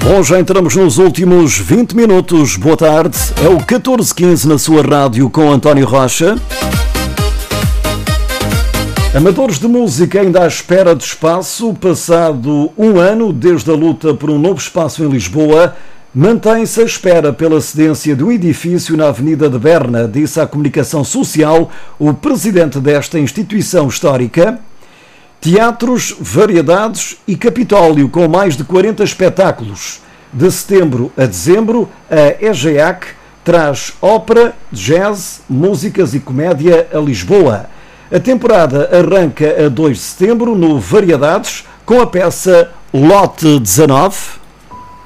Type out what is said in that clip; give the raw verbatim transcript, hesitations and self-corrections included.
Bom, já entramos nos últimos vinte minutos. Boa tarde. É o catorze quinze na sua rádio com António Rocha. Amadores de música ainda à espera de espaço. Passado um ano desde a luta por um novo espaço em Lisboa, mantém-se à espera pela cedência de um edifício na Avenida de Berna, disse à Comunicação Social o presidente desta instituição histórica. Teatros, variedades e Capitólio com mais de quarenta espetáculos. De setembro a dezembro, a EGEAC traz ópera, jazz, músicas e comédia a Lisboa. A temporada arranca a dois de setembro no Variedades com a peça Lote dezanove.